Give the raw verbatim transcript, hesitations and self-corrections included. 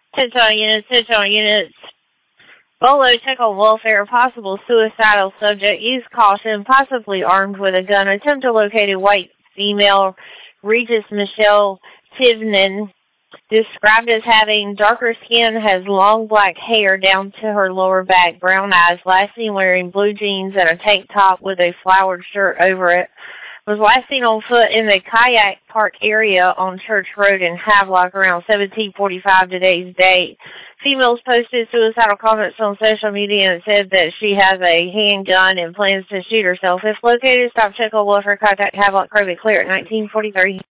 Attention units, attention units. Bolo check on welfare, possible suicidal subject, use caution, possibly armed with a gun, attempt to locate a white female, Regis Michelle Tivnan, described as having darker skin, has long black hair down to her lower back, brown eyes, last seen wearing blue jeans and a tank top with a flowered shirt over it. Was last seen on foot in the kayak park area on Church Road in Havelock around seventeen forty-five today's date. Females posted suicidal comments on social media and said that she has a handgun and plans to shoot herself. If located, stop, check on welfare, contact Havelock Crowley Clear at nineteen forty-three.